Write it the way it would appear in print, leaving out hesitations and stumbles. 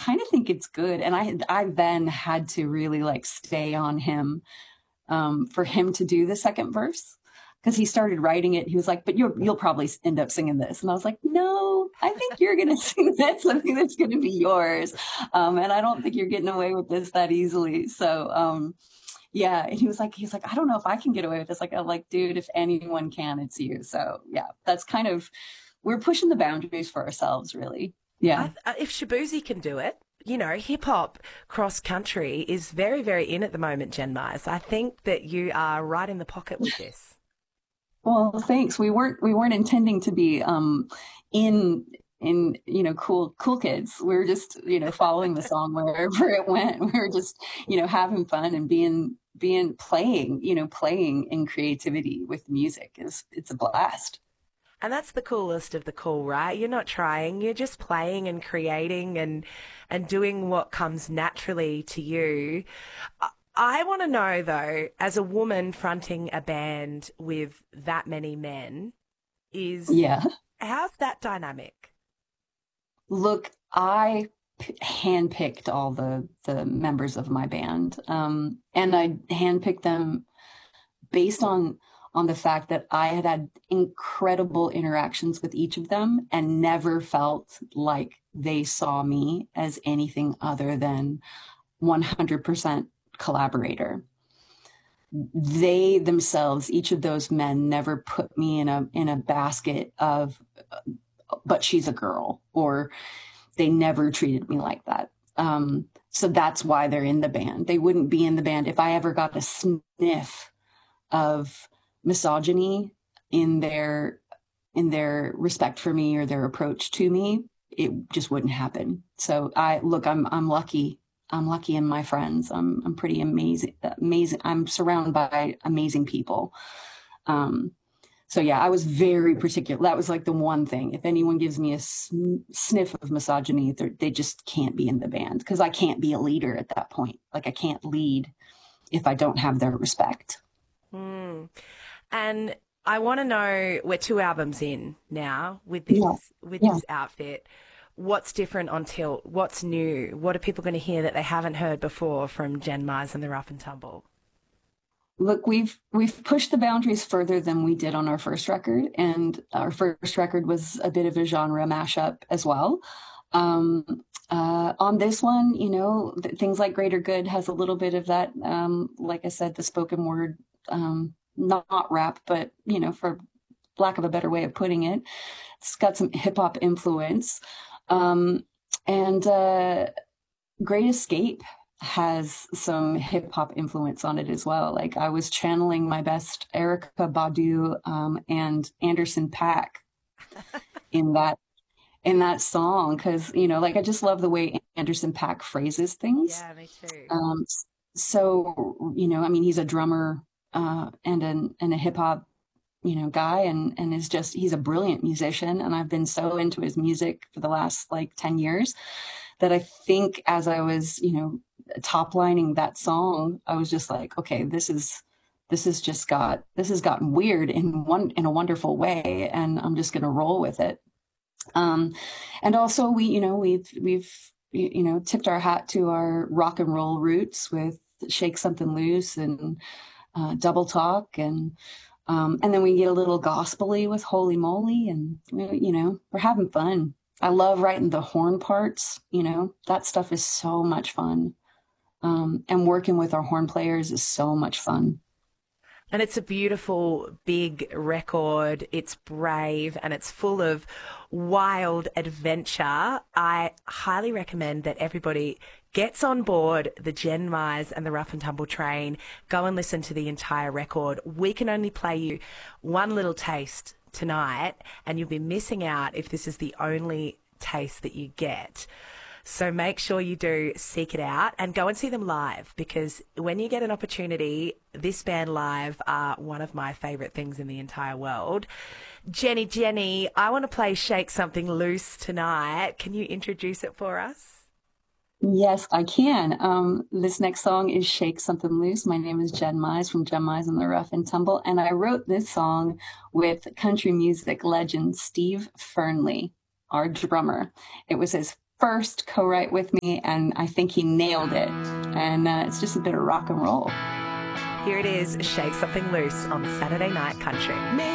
kind of think it's good. And I then had to really like stay on him for him to do the second verse because he started writing it. He was like, but you'll probably end up singing this. And I was like, no, I think you're going to sing this. I think that's going to be yours. And I don't think you're getting away with this that easily. So, yeah. And he's like, I don't know if I can get away with this. Like, I'm like, dude, if anyone can, it's you. So yeah, that's kind of, we're pushing the boundaries for ourselves, really. Yeah. If Shabuzi can do it, you know, hip hop cross country is very, very in at the moment, Jen Mize. I think that you are right in the pocket with this. Well, thanks. We weren't intending to be in cool kids. We were just following the song wherever it went. We were just having fun and playing in creativity with music. It's a blast. And that's the coolest of the cool, right? You're not trying, you're just playing and creating and doing what comes naturally to you. I want to know, though, as a woman fronting a band with that many men, Yeah. how's that dynamic? Look, I handpicked all the members of my band, and I handpicked them based on the fact that I had incredible interactions with each of them and never felt like they saw me as anything other than 100% collaborator. They themselves, each of those men, never put me in a basket of, but she's a girl, or they never treated me like that. So that's why they're in the band. They wouldn't be in the band if I ever got a sniff of misogyny in their respect for me or their approach to me. It just wouldn't happen. So I'm lucky. I'm lucky in my friends. I'm pretty amazing. I'm surrounded by amazing people. So yeah, I was very particular. That was like the one thing. If anyone gives me a sniff of misogyny, they just can't be in the band, because I can't be a leader at that point. Like, I can't lead if I don't have their respect. Mm. And I want to know, we're 2 albums in now with this this outfit. What's different on Tilt? What's new? What are people going to hear that they haven't heard before from Jen Mize and the Rough and Tumble? Look, we've pushed the boundaries further than we did on our first record, and our first record was a bit of a genre mashup as well. On this one, things like Greater Good has a little bit of that, like I said, the spoken word, not rap, but for lack of a better way of putting it, it's got some hip hop influence. And Great Escape has some hip hop influence on it as well. Like, I was channeling my best Erykah Badu and Anderson .Paak in that song, because I just love the way Anderson .Paak phrases things. Yeah, me too. So I mean, he's a drummer and a hip hop guy, and he's a brilliant musician, and I've been so into his music for the last like 10 years that I think as I was top lining that song, I was just like, okay, this has gotten weird in a wonderful way, and I'm just gonna roll with it. And also we've tipped our hat to our rock and roll roots with Shake Something Loose and Double Talk, and then we get a little gospel-y with Holy Moly, and we're having fun. I love writing the horn parts. That stuff is so much fun. And working with our horn players is so much fun. And it's a beautiful, big record. It's brave and it's full of wild adventure. I highly recommend that everybody gets on board the Jen Mize and the Rough and Tumble train. Go and listen to the entire record. We can only play you one little taste tonight, and you'll be missing out if this is the only taste that you get. So make sure you do seek it out and go and see them live, because when you get an opportunity, this band live are one of my favourite things in the entire world. Jenny, I want to play Shake Something Loose tonight. Can you introduce it for us? Yes, I can. This next song is Shake Something Loose. My name is Jen Mize from Jen Mize and the Rough and Tumble, and I wrote this song with country music legend Steve Fernley, our drummer. It was his first co-write with me, and I think he nailed it. And it's just a bit of rock and roll. Here it is, Shake Something Loose on Saturday Night Country.